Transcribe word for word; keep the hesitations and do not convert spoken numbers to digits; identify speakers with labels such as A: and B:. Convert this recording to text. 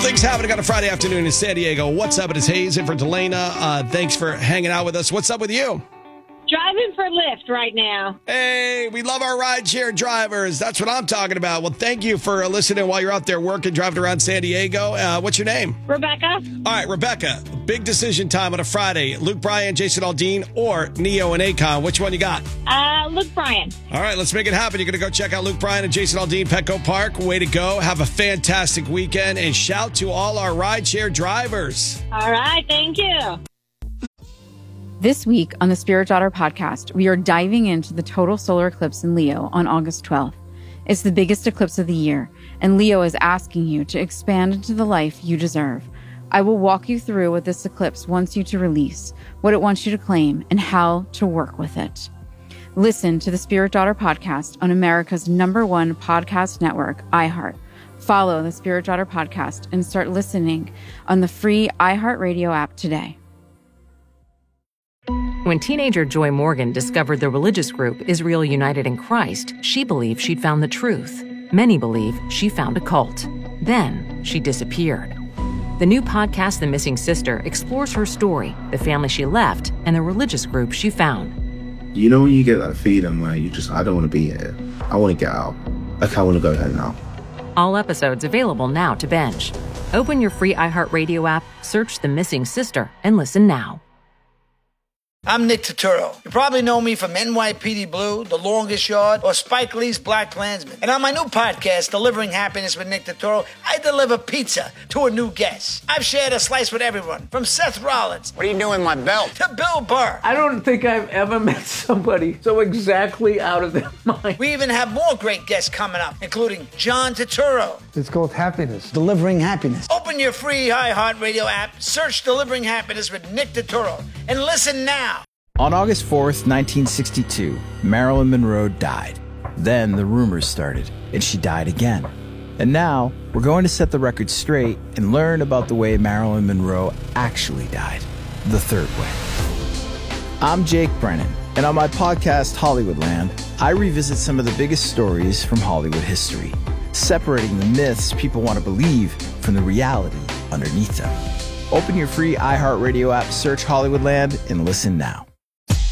A: things happening on a Friday afternoon in San Diego. What's up? It is Hayes in for Delana. Uh, thanks for hanging out with us. What's up with you?
B: Driving for Lyft right now.
A: Hey, we love our rideshare drivers. That's what I'm talking about. Well, thank you for listening while you're out there working, driving around San Diego. Uh, what's your name?
B: Rebecca.
A: All right, Rebecca. Big decision time on a Friday. Luke Bryan, Jason Aldean, or Neo and Akon. Which one you got?
B: Uh, Luke Bryan.
A: All right, let's make it happen. You're going to go check out Luke Bryan and Jason Aldean, Petco Park. Way to go. Have a fantastic weekend. And shout to all our rideshare drivers.
B: All right, thank you.
C: This week on the Spirit Daughter podcast, we are diving into the total solar eclipse in Leo on August twelfth. It's the biggest eclipse of the year, and Leo is asking you to expand into the life you deserve. I will walk you through what this eclipse wants you to release, what it wants you to claim, and how to work with it. Listen to the Spirit Daughter podcast on America's number one podcast network, iHeart. Follow the Spirit Daughter podcast and start listening on the free iHeartRadio app today.
D: When teenager Joy Morgan discovered the religious group Israel United in Christ, she believed she'd found the truth. Many believe she found a cult. Then she disappeared. The new podcast, The Missing Sister, explores her story, the family she left, and the religious group she found.
E: You know when you get that feeling where you just, I don't want to be here. I want to get out. Like, I want to go home now.
D: All episodes available now to binge. Open your free iHeartRadio app, search The Missing Sister, and listen now.
F: I'm Nick Turturro. You probably know me from N Y P D Blue, The Longest Yard, or Spike Lee's Black Klansman. And on my new podcast, Delivering Happiness with Nick Turturro, I deliver pizza to a new guest. I've shared a slice with everyone, from Seth Rollins.
G: What are you doing with my belt?
F: To Bill Burr.
H: I don't think I've ever met somebody so exactly out of their mind.
F: We even have more great guests coming up, including John Turturro.
I: It's called Happiness. Delivering Happiness.
F: Open your free iHeartRadio app, search Delivering Happiness with Nick Turturro, and listen now.
J: On August fourth, nineteen sixty-two, Marilyn Monroe died. Then the rumors started, and she died again. And now, we're going to set the record straight and learn about the way Marilyn Monroe actually died, the third way. I'm Jake Brennan, and on my podcast, Hollywoodland, I revisit some of the biggest stories from Hollywood history, separating the myths people want to believe from the reality underneath them. Open your free iHeartRadio app, search Hollywoodland, and listen now.